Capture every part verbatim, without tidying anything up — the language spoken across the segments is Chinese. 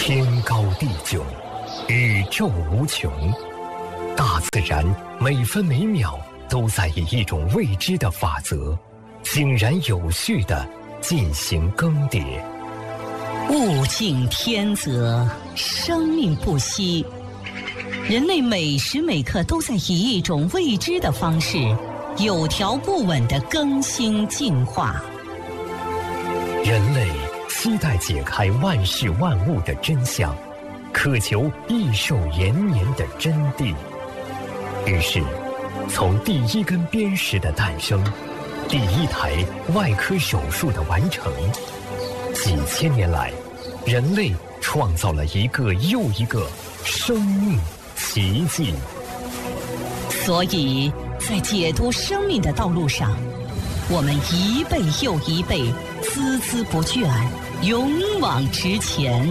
天高地久，宇宙无穷，大自然每分每秒都在以一种未知的法则，井然有序地进行更迭。 物竞天择，生命不息。人类每时每刻都在以一种未知的方式，有条不紊地更新进化。 人类期待解开万事万物的真相，渴求益寿延年的真谛。于是，从第一根砭石的诞生，第一台外科手术的完成，几千年来，人类创造了一个又一个生命奇迹。 所以，在解读生命的道路上，我们一辈又一辈，孜孜不倦，勇往直前。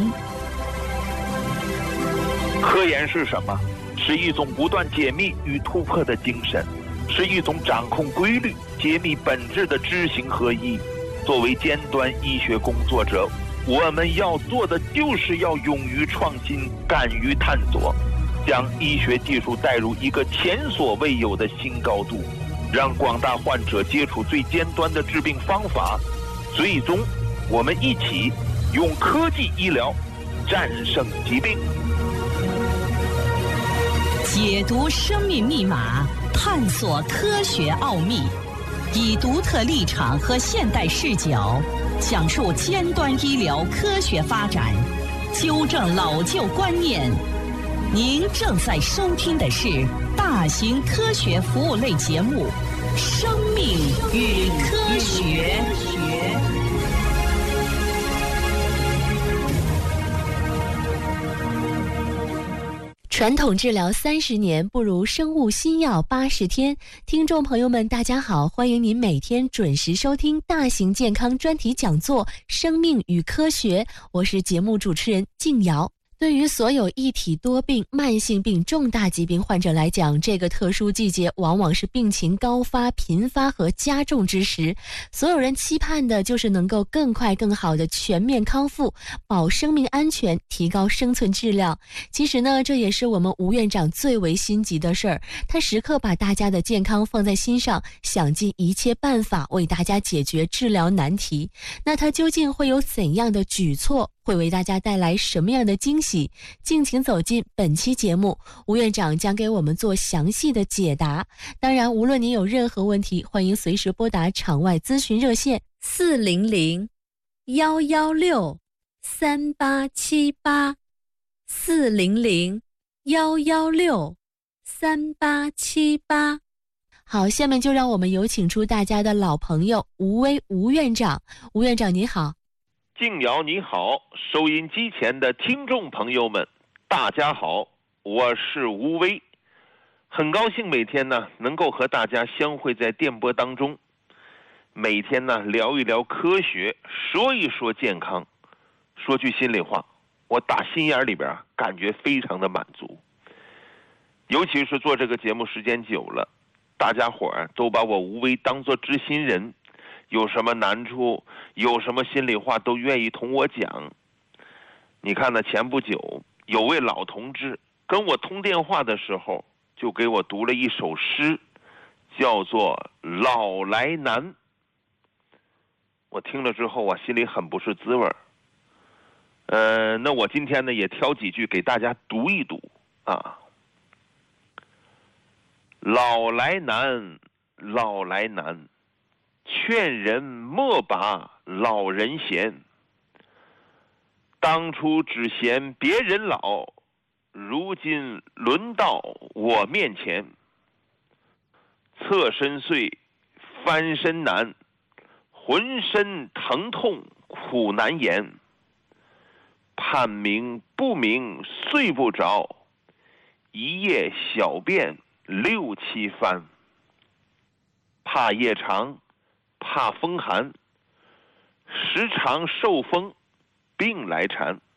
科研是什么？是一种不断解密与突破的精神，是一种掌控规律、揭秘本质的知行合一。作为尖端医学工作者，我们要做的就是要勇于创新，敢于探索，将医学技术带入一个前所未有的新高度，让广大患者接触最尖端的治病方法。最终，我们一起用科技医疗战胜疾病。 解读生命密码，探索科学奥秘，以独特立场和现代视角，讲述尖端医疗科学发展，纠正老旧观念。您正在收听的是大型科学服务类节目《生命与科学》。 传统治疗三十年，不如生物新药八十天。听众朋友们，大家好，欢迎您每天准时收听大型健康专题讲座《生命与科学》，我是节目主持人静瑶。对于所有一体多病、慢性病、重大疾病患者来讲，这个特殊季节往往是病情高发、频发和加重之时。所有人期盼的就是能够更快、更好的全面康复，保生命安全，提高生存质量。其实呢，这也是我们吴院长最为心急的事儿。他时刻把大家的健康放在心上，想尽一切办法为大家解决治疗难题。那他究竟会有怎样的举措？会为大家带来什么样的惊喜？敬请走进本期节目，吴院长将给我们做详细的解答。当然，无论您有任何问题，欢迎随时拨打场外咨询热线四零零幺幺六三八七八四零零幺幺六三八七八。好，下面就让我们有请出大家的老朋友吴威吴院长。吴院长您好。 静瑶你好，收音机前的听众朋友们大家好，我是吴威，很高兴每天呢能够和大家相会在电波当中，每天呢聊一聊科学，说一说健康。说句心里话，我打心眼里边感觉非常的满足，尤其是做这个节目时间久了，大家伙儿都把我吴威当作知心人，有什么难处，有什么心里话都愿意同我讲。你看呢，前不久有位老同志跟我通电话的时候，就给我读了一首诗，叫做《老来难》。我听了之后啊，心里很不是滋味。呃，那我今天呢也挑几句给大家读一读啊。老来难，老来难，劝人莫把老人嫌。当初只嫌别人老，如今轮到我面前。侧身睡，翻身难，浑身疼痛苦难言。判明不明睡不着，一夜小便六七番。怕夜长，怕风寒，时常受风病来缠。